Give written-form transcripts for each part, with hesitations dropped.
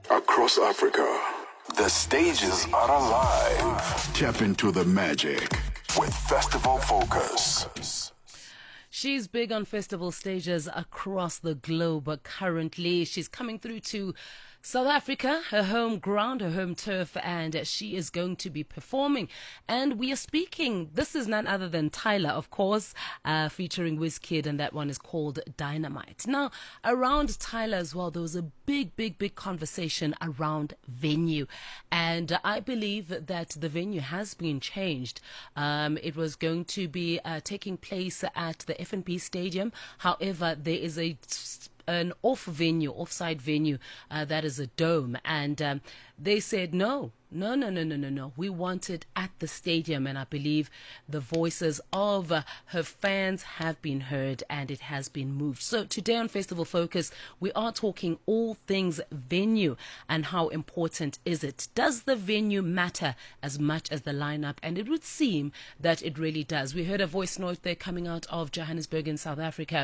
Across Africa, the stages are alive. Tap into the magic with Festival Focus. She's big on festival stages across the globe, but currently she's coming through to South Africa, her home ground, her home turf, and she is going to be performing. And we are speaking, this is none other than Tyla, of course, featuring Wizkid, and that one is called Dynamite. Now, around Tyla as well, there was a big conversation around venue. And I believe that the venue has been changed. It was going to be taking place at the FNB Stadium. However, there is an offside venue that is a dome, and they said no, we want it at the stadium. And I believe the voices of her fans have been heard, and it has been moved. So today on Festival Focus, we are talking all things venue and how important is it. Does the venue matter as much as the lineup? And it would seem that it really does. We heard a voice note there coming out of Johannesburg in South Africa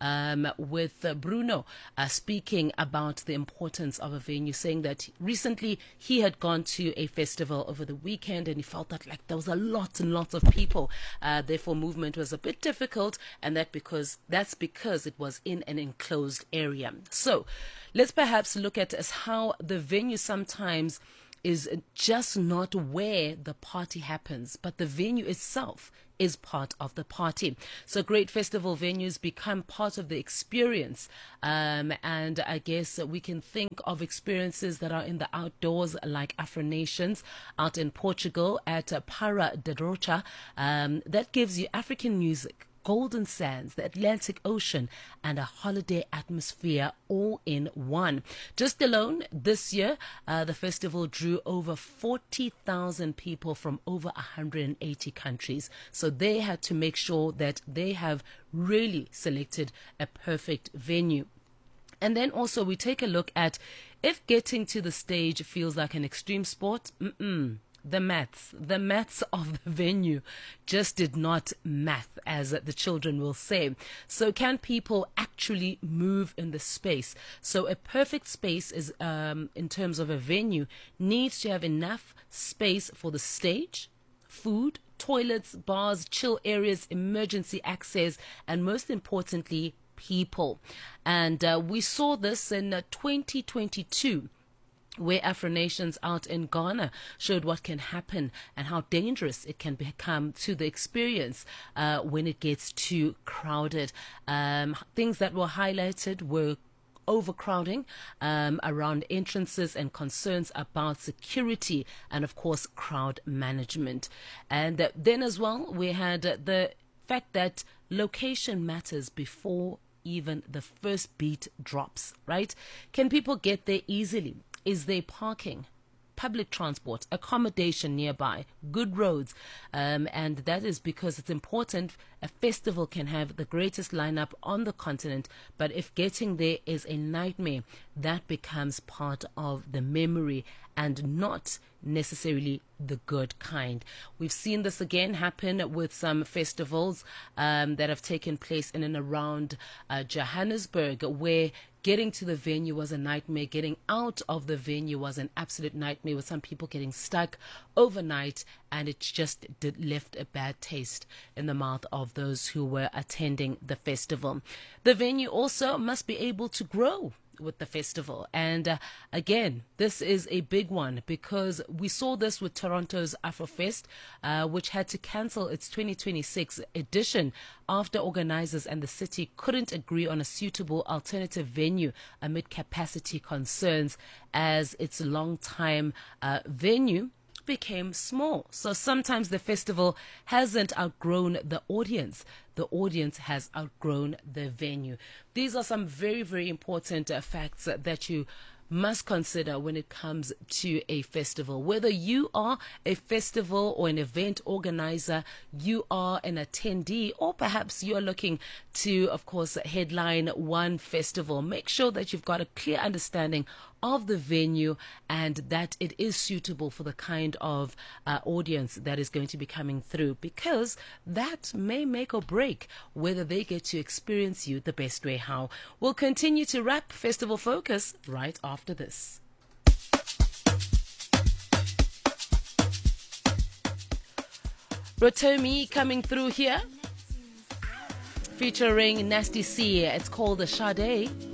with Bruno speaking about the importance of a venue, saying that recently he had gone to a festival over the weekend and he felt that like there was a lot and lots of people, therefore movement was a bit difficult, and that's because it was in an enclosed area. So let's perhaps look at how the venue sometimes is just not where the party happens, but the venue itself is part of the party. So great festival venues become part of the experience. And I guess we can think of experiences that are in the outdoors, like Afro Nations out in Portugal at Para de Rocha. That gives you African music, golden sands, the Atlantic Ocean, and a holiday atmosphere all in one. Just alone this year, the festival drew over 40,000 people from over 180 countries. So they had to make sure that they have really selected a perfect venue. And then also we take a look at if getting to the stage feels like an extreme sport. The maths of the venue just did not math, as the children will say. So can people actually move in the space? So a perfect space is, in terms of a venue, needs to have enough space for the stage, food, toilets, bars, chill areas, emergency access, and most importantly, people. And we saw this in 2022. Where Afro Nations out in Ghana showed what can happen and how dangerous it can become to the experience when it gets too crowded. Things that were highlighted were overcrowding around entrances and concerns about security and, of course, crowd management. And then as well, we had the fact that location matters before even the first beat drops, right? Can people get there easily? Is there parking, public transport, accommodation nearby, good roads? And that is because it's important. A festival can have the greatest lineup on the continent, but if getting there is a nightmare, that becomes part of the memory and not necessarily the good kind. We've seen this again happen with some festivals that have taken place in and around Johannesburg, where getting to the venue was a nightmare. Getting out of the venue was an absolute nightmare, with some people getting stuck overnight, and it just left a bad taste in the mouth of those who were attending the festival. The venue also must be able to grow with the festival. And again, this is a big one, because we saw this with Toronto's Afrofest, which had to cancel its 2026 edition after organizers and the city couldn't agree on a suitable alternative venue amid capacity concerns, as its long-time venue became small. So sometimes the festival hasn't outgrown the audience has outgrown the venue. These are some very important facts that you must consider when it comes to a festival. Whether you are a festival or an event organizer, you are an attendee, or perhaps you're looking to, of course, headline one festival, make sure that you've got a clear understanding of the venue and that it is suitable for the kind of audience that is going to be coming through, because that may make or break whether they get to experience you the best way. How? We'll continue to wrap Festival Focus right after this. Brotomi coming through here, featuring Nasty C. It's called the Sade.